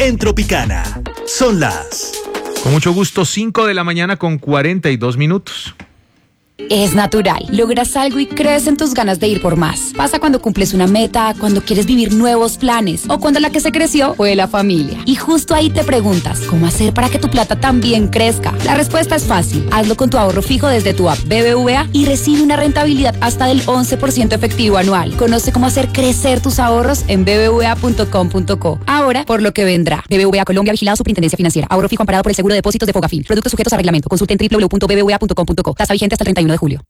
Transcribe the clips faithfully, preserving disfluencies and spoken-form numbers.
en Tropicana. Son las... Con mucho gusto, cinco de la mañana con cuarenta y dos minutos. Es natural. Logras algo y crees en tus ganas de ir por más. Pasa cuando cumples una meta, cuando quieres vivir nuevos planes o cuando la que se creció fue la familia. Y justo ahí te preguntas, ¿cómo hacer para que tu plata también crezca? La respuesta es fácil. Hazlo con tu ahorro fijo desde tu app B B V A y recibe una rentabilidad hasta del once por ciento efectivo anual. Conoce cómo hacer crecer tus ahorros en b b v a punto com punto co. Ahora, por lo que vendrá. B B V A Colombia, vigilado Superintendencia Financiera. Ahorro fijo amparado por el Seguro de Depósitos de Fogafín. Productos sujetos a reglamento. Consulte en w w w punto b b v a punto com punto co. Tasa vigente hasta el treinta y uno de julio.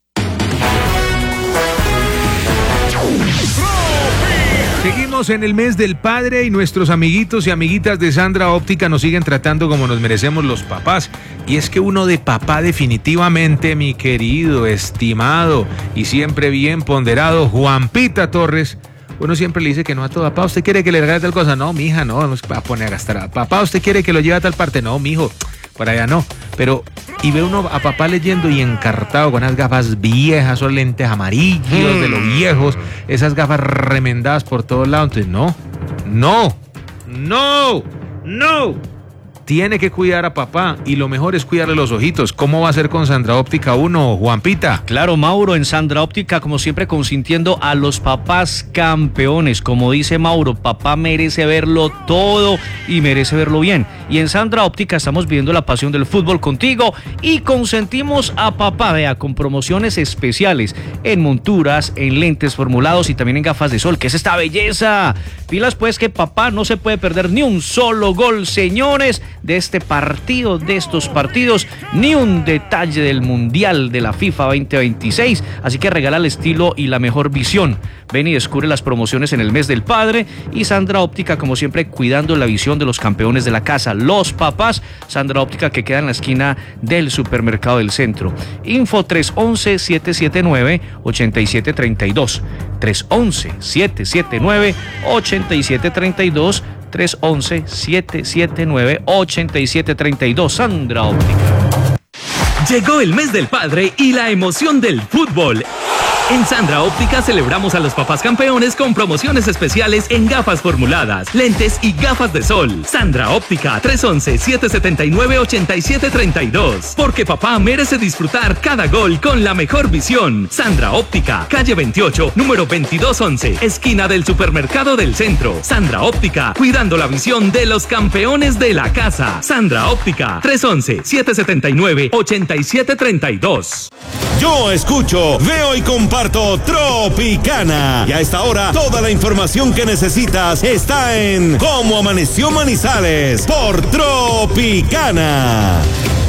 Seguimos en el mes del padre y nuestros amiguitos y amiguitas de Sandra Óptica nos siguen tratando como nos merecemos los papás. Y es que uno de papá definitivamente, mi querido, estimado y siempre bien ponderado Juanpita Torres, uno siempre le dice que no a todo. Papá, ¿usted quiere que le regale tal cosa? No, mija, no, no se va a poner a gastar. Papá, ¿usted quiere que lo lleve a tal parte? No, mijo, por allá no. Pero, y ve uno a papá leyendo y encartado con esas gafas viejas, esos lentes amarillos mm. de los viejos, esas gafas remendadas por todos lados. Entonces, no, no, no, no. Tiene que cuidar a papá y lo mejor es cuidarle los ojitos. ¿Cómo va a ser con Sandra Óptica uno, Juanpita? Claro, Mauro, en Sandra Óptica, como siempre, consintiendo a los papás campeones. Como dice Mauro, papá merece verlo todo y merece verlo bien. Y en Sandra Óptica estamos viviendo la pasión del fútbol contigo y consentimos a papá, vea, con promociones especiales en monturas, en lentes formulados y también en gafas de sol. ¿Qué es esta belleza? Pilas pues que papá no se puede perder ni un solo gol, señores, de este partido, de estos partidos, ni un detalle del Mundial de la FIFA veinte veintiséis, así que regala el estilo y la mejor visión. Ven y descubre las promociones en el mes del padre y Sandra Óptica, como siempre, cuidando la visión de los campeones de la casa, los papás. Sandra Óptica, que queda en la esquina del supermercado del centro. Info tres once, siete siete nueve, ocho siete tres dos, tres once, siete siete nueve, ocho siete tres dos, tres once, siete siete nueve, ocho siete tres dos. Sandra Óptica. Llegó el mes del padre y la emoción del fútbol. En Sandra Óptica celebramos a los papás campeones con promociones especiales en gafas formuladas, lentes y gafas de sol. Sandra Óptica, tres once, siete siete nueve, ocho siete tres dos. Porque papá merece disfrutar cada gol con la mejor visión. Sandra Óptica, calle veintiocho, número veintidós once, esquina del supermercado del centro. Sandra Óptica, cuidando la visión de los campeones de la casa. Sandra Óptica, tres once, siete siete nueve, ocho siete tres dos. Yo escucho, veo y comparto Tropicana. Y a esta hora, toda la información que necesitas está en Cómo Amaneció Manizales por Tropicana.